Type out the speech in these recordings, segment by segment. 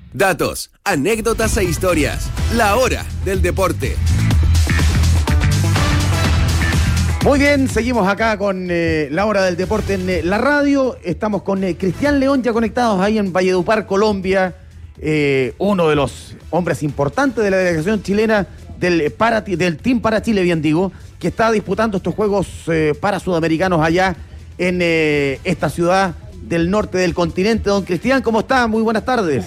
Datos, anécdotas e historias. La hora del deporte. Muy bien, seguimos acá con la hora del deporte en la radio. Estamos con Cristian León ya conectados ahí en Valledupar, Colombia. Uno de los hombres importantes de la delegación chilena del Team para Chile, bien digo, que está disputando estos Juegos para Sudamericanos allá en esta ciudad del norte del continente. Don Cristian, ¿cómo está? Muy buenas tardes.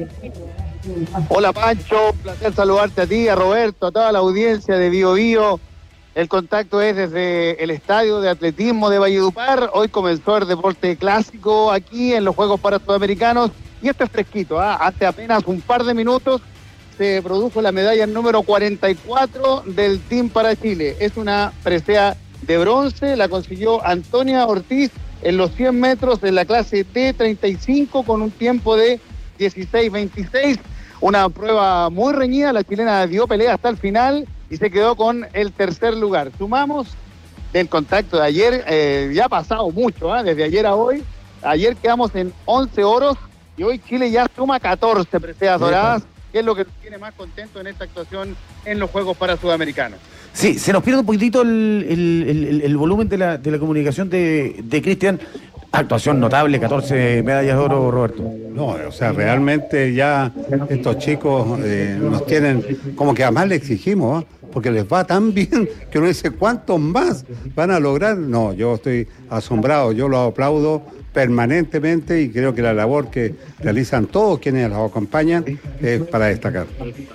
Hola Pancho, un placer saludarte a ti, a Roberto, a toda la audiencia de Bio Bio. El contacto es desde el estadio de atletismo de Valledupar. Hoy comenzó el deporte clásico aquí en los Juegos para Sudamericanos y esto es fresquito, hace apenas un par de minutos se produjo la medalla número 44 del Team para Chile. Es una presea de bronce, la consiguió Antonia Ortiz en los 100 metros de la clase T35 con un tiempo de 16:26. Una prueba muy reñida, la chilena dio pelea hasta el final y se quedó con el tercer lugar. Sumamos del contacto de ayer, ya ha pasado mucho, desde ayer a hoy. Ayer quedamos en 11 oros y hoy Chile ya suma 14 preseas doradas, que es lo que nos tiene más contento en esta actuación en los Juegos para Sudamericanos. Sí, se nos pierde un poquitito el volumen de la comunicación de Cristian. Actuación notable, 14 medallas de oro, Roberto. No, o sea, realmente ya estos chicos nos tienen, como que además le exigimos, porque les va tan bien que uno dice, ¿cuántos más van a lograr? No, yo estoy asombrado, yo los aplaudo permanentemente y creo que la labor que realizan todos quienes los acompañan es para destacar.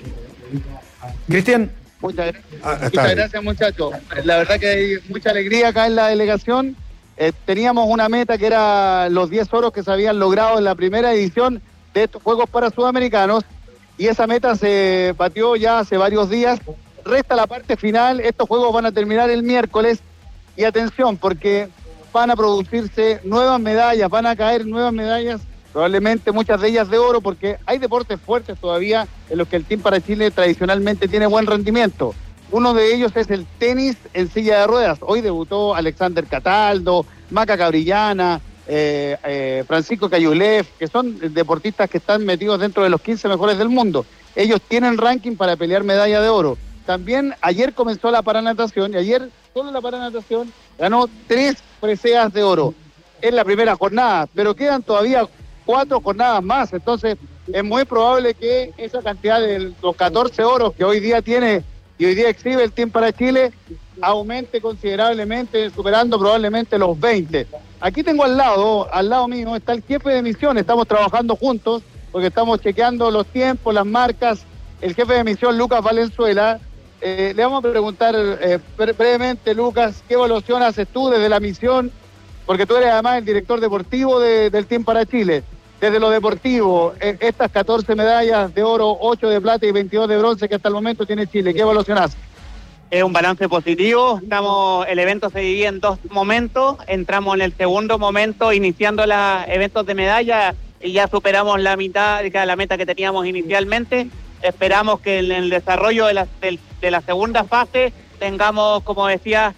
Cristian. Muchas gracias, muchachos. La verdad que hay mucha alegría acá en la delegación. Teníamos una meta que era los 10 oros que se habían logrado en la primera edición de estos Juegos para Sudamericanos y esa meta se batió ya hace varios días. Resta la parte final, estos Juegos van a terminar el miércoles y atención porque van a producirse nuevas medallas, van a caer nuevas medallas, probablemente muchas de ellas de oro porque hay deportes fuertes todavía en los que el Team para Chile tradicionalmente tiene buen rendimiento. Uno de ellos es el tenis en silla de ruedas. Hoy debutó Alexander Cataldo, Maca Cabrillana, Francisco Cayulev, que son deportistas que están metidos dentro de los 15 mejores del mundo. Ellos tienen ranking para pelear medalla de oro. También ayer comenzó la paranatación y ayer solo la paranatación ganó 3 preseas de oro. Es la primera jornada, pero quedan todavía 4 jornadas más. Entonces es muy probable que esa cantidad de los 14 oros que hoy día tiene y hoy día exhibe el Team para Chile aumente considerablemente, superando probablemente los 20. Aquí tengo al lado mío está el jefe de misión, estamos trabajando juntos porque estamos chequeando los tiempos, las marcas. El jefe de misión, Lucas Valenzuela, le vamos a preguntar brevemente, Lucas, ¿qué evaluación haces tú desde la misión? Porque tú eres además el director deportivo del Team para Chile. Desde lo deportivo, estas 14 medallas de oro, 8 de plata y 22 de bronce que hasta el momento tiene Chile, ¿qué evaluación hace? Es un balance positivo. El evento se divide en 2 momentos. Entramos en el segundo momento iniciando los eventos de medalla y ya superamos la mitad de la meta que teníamos inicialmente. Esperamos que en el desarrollo de la segunda fase tengamos, como decía,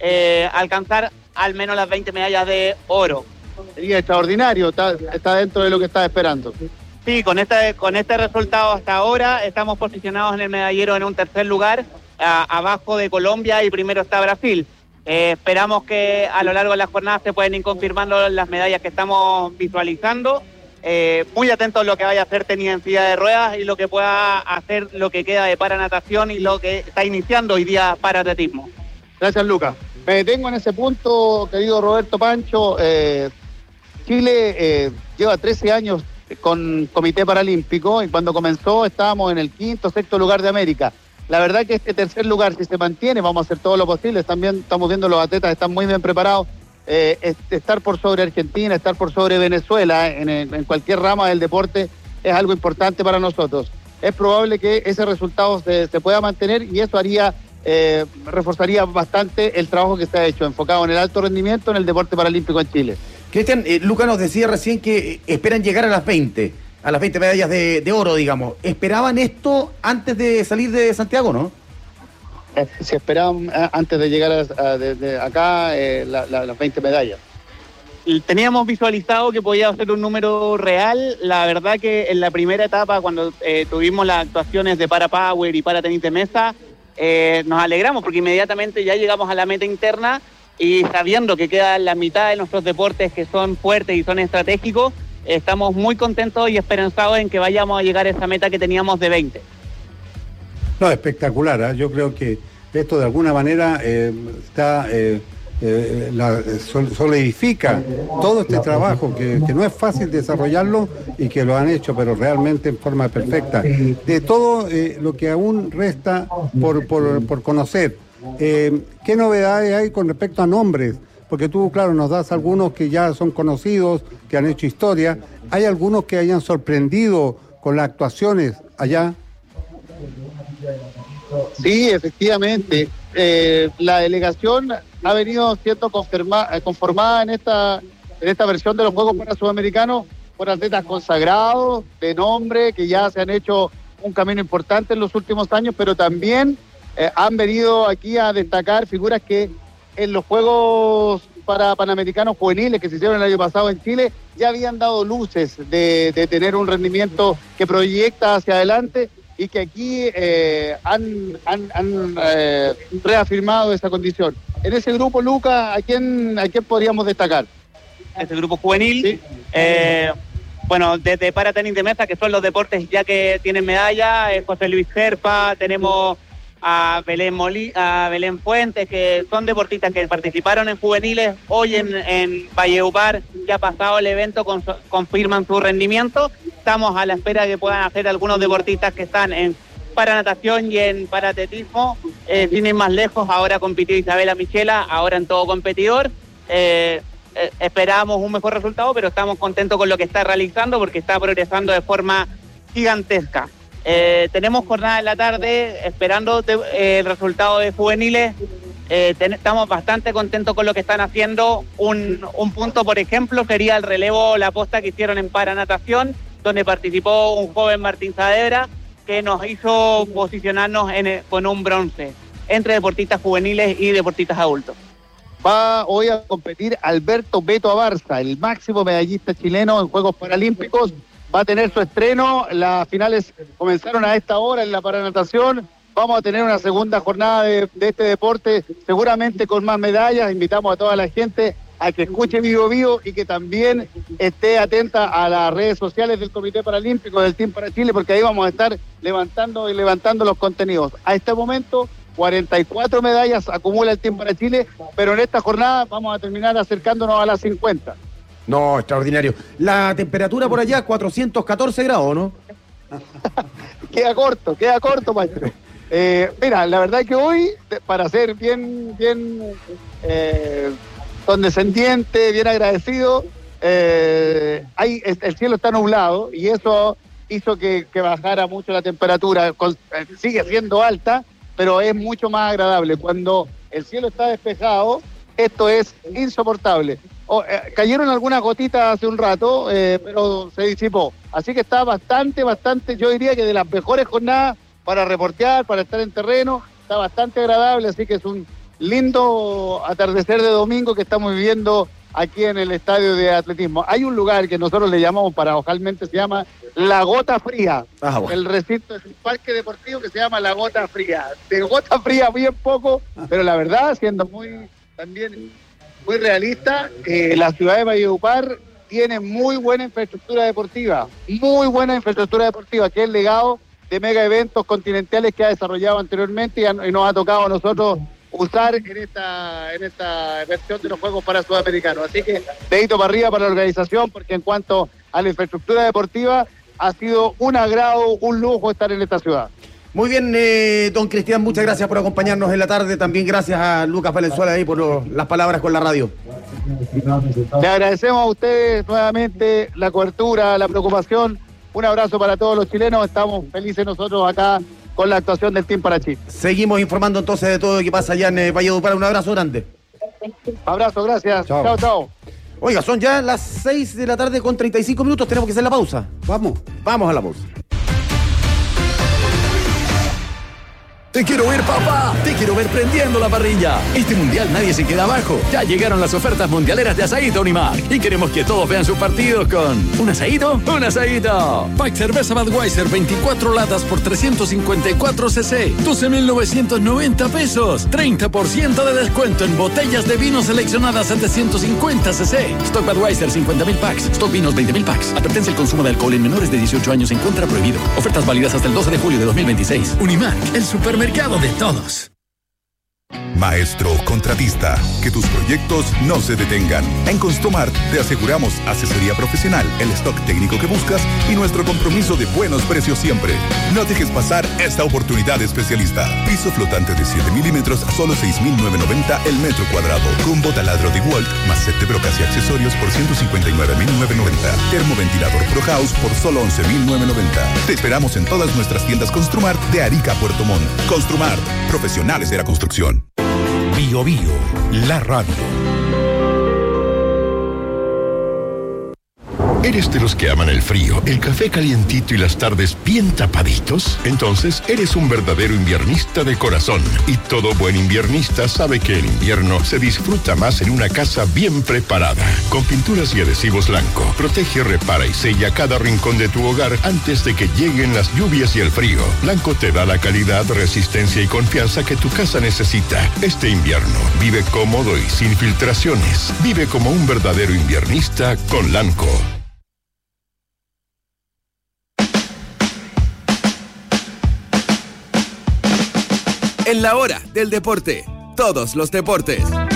alcanzar al menos las 20 medallas de oro. Sería extraordinario, está dentro de lo que estaba esperando. Sí, con este resultado hasta ahora estamos posicionados en el medallero en un tercer lugar, abajo de Colombia y primero está Brasil. Esperamos que a lo largo de la jornada se pueden ir confirmando las medallas que estamos visualizando. Muy atentos a lo que vaya a hacer tenis en silla de ruedas y lo que pueda hacer lo que queda de paranatación y lo que está iniciando hoy día para atletismo. Gracias, Lucas. Me detengo en ese punto, querido Roberto Pancho. Chile lleva 13 años con Comité Paralímpico y cuando comenzó estábamos en el 5º, 6º lugar de América. La verdad que este tercer lugar, si se mantiene, vamos a hacer todo lo posible. También estamos viendo los atletas están muy bien preparados. Estar por sobre Argentina, estar por sobre Venezuela en cualquier rama del deporte es algo importante para nosotros. Es probable que ese resultado se pueda mantener y eso reforzaría bastante el trabajo que se ha hecho, enfocado en el alto rendimiento en el deporte paralímpico en Chile. Cristian, Luca nos decía recién que esperan llegar a las 20 medallas de oro, digamos. ¿Esperaban esto antes de salir de Santiago, no? Se esperaban antes de llegar acá las 20 medallas. teníamos visualizado que podía ser un número real. La verdad que en la primera etapa, cuando tuvimos las actuaciones de para power y para tenis de mesa, nos alegramos porque inmediatamente ya llegamos a la meta interna y sabiendo que queda la mitad de nuestros deportes que son fuertes y son estratégicos, estamos muy contentos y esperanzados en que vayamos a llegar a esa meta que teníamos de 20. No, espectacular, ¿eh? Yo creo que esto de alguna manera solidifica todo este trabajo que no es fácil desarrollarlo y que lo han hecho, pero realmente en forma perfecta. De todo lo que aún resta por conocer, ¿qué novedades hay con respecto a nombres? Porque tú, claro, nos das algunos que ya son conocidos, que han hecho historia. ¿Hay algunos que hayan sorprendido con las actuaciones allá? Sí, efectivamente. La delegación ha venido siendo conformada en esta versión de los Juegos para Sudamericanos por atletas consagrados, de nombre, que ya se han hecho un camino importante en los últimos años, pero también han venido aquí a destacar figuras que en los Juegos para Panamericanos juveniles que se hicieron el año pasado en Chile ya habían dado luces de tener un rendimiento que proyecta hacia adelante y que aquí han reafirmado esa condición. En ese grupo, Lucas, ¿a quién podríamos destacar? Este grupo juvenil, ¿sí? Bueno, desde para tenis de mesa, que son los deportes ya que tienen medalla, José Luis Gerpa, tenemos a Belén Fuentes, que son deportistas que participaron en juveniles, hoy en Valledupar, que ha pasado el evento, confirman su rendimiento. Estamos a la espera de que puedan hacer algunos deportistas que están en paranatación y en paraatletismo, sin ir más lejos. Ahora compitió Isabela Michela, ahora en todo competidor. Esperamos un mejor resultado, pero estamos contentos con lo que está realizando porque está progresando de forma gigantesca. Tenemos jornada en la tarde esperando el resultado de juveniles. Estamos bastante contentos con lo que están haciendo. Un punto, por ejemplo, sería el relevo, la posta que hicieron en paranatación, donde participó un joven Martín Saavedra, que nos hizo posicionarnos con un bronce entre deportistas juveniles y deportistas adultos. Va hoy a competir Alberto Beto Abarza, el máximo medallista chileno en Juegos Paralímpicos. Va a tener su estreno. Las finales comenzaron a esta hora en la paranatación. Vamos a tener una segunda jornada de este deporte, seguramente con más medallas. Invitamos a toda la gente a que escuche Vivo Vivo y que también esté atenta a las redes sociales del Comité Paralímpico del Team para Chile, porque ahí vamos a estar levantando los contenidos. A este momento, 44 medallas acumula el Team para Chile, pero en esta jornada vamos a terminar acercándonos a las 50. No, extraordinario. La temperatura por allá, 414 grados, ¿no? Queda corto, maestro. Mira, la verdad que hoy, para ser bien condescendiente, bien agradecido, el cielo está nublado y eso hizo que bajara mucho la temperatura. Sigue siendo alta, pero es mucho más agradable. Cuando el cielo está despejado, esto es insoportable. Cayeron algunas gotitas hace un rato, pero se disipó. Así que está bastante, yo diría que de las mejores jornadas para reportear, para estar en terreno. Está bastante agradable, así que es un lindo atardecer de domingo que estamos viviendo aquí en el estadio de atletismo. Hay un lugar que nosotros le llamamos paradojalmente, se llama La Gota Fría. Bueno. El recinto es un parque deportivo que se llama La Gota Fría. De gota fría bien poco, pero la verdad, siendo muy realista, la ciudad de Valledupar tiene muy buena infraestructura deportiva, que es el legado de mega eventos continentales que ha desarrollado anteriormente y nos ha tocado a nosotros usar en esta versión de los Juegos para Sudamericanos. Así que dedito para arriba para la organización, porque en cuanto a la infraestructura deportiva ha sido un agrado, un lujo estar en esta ciudad. Muy bien, don Cristian, muchas gracias por acompañarnos en la tarde. También gracias a Lucas Valenzuela ahí por las palabras con la radio. Le agradecemos a ustedes nuevamente la cobertura, la preocupación. Un abrazo para todos los chilenos. Estamos felices nosotros acá con la actuación del Team para Chile. Seguimos informando entonces de todo lo que pasa allá en Valledupar. Un abrazo grande. Abrazo, gracias. Chao. Oiga, son ya las 6 de la tarde con 35 minutos. Tenemos que hacer la pausa. Vamos a la pausa. Te quiero ver, papá. Te quiero ver prendiendo la parrilla. Este mundial nadie se queda abajo. Ya llegaron las ofertas mundialeras de Asadito Unimark. Y queremos que todos vean sus partidos con... ¿Un asadito? ¡Un asadito! Pack cerveza Budweiser 24 latas por 354 cc. 12.990 pesos. 30% de descuento en botellas de vino seleccionadas ante 150 cc. Stock Budweiser 50.000 packs. Stock vinos 20.000 packs. Advertencia: el consumo de alcohol en menores de 18 años se encuentra prohibido. Ofertas válidas hasta el 12 de julio de 2026. Unimark, el supermercado de todos. Maestro contratista, que tus proyectos no se detengan. En Construmart te aseguramos asesoría profesional, el stock técnico que buscas y nuestro compromiso de buenos precios siempre. No dejes pasar esta oportunidad especialista. Piso flotante de 7 milímetros a solo 6.990 el metro cuadrado. Combo taladro de Walt más set de brocas y accesorios por 159.990. Termoventilador Pro House por solo 11.990. Te esperamos en todas nuestras tiendas Construmart de Arica a Puerto Montt. Construmart, profesionales de la construcción. Bio Bio, la radio. ¿Eres de los que aman el frío, el café calientito y las tardes bien tapaditos? Entonces, eres un verdadero inviernista de corazón. Y todo buen inviernista sabe que el invierno se disfruta más en una casa bien preparada. Con pinturas y adhesivos Lanco, protege, repara y sella cada rincón de tu hogar antes de que lleguen las lluvias y el frío. Lanco te da la calidad, resistencia y confianza que tu casa necesita. Este invierno, vive cómodo y sin filtraciones. Vive como un verdadero inviernista con Lanco. En la hora del deporte, todos los deportes.